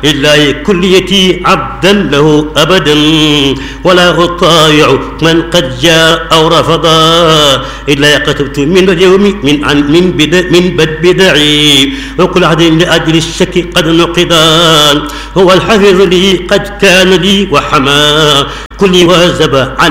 لله كليتي عبدا له أبدا ولا أطايع من قد جاء أو رفضا إلا كتبت من اليوم من بدعي وكل عهد لأجل الشك قد نقضا هو الحفظ لي قد كان لي وحما كل واجب عن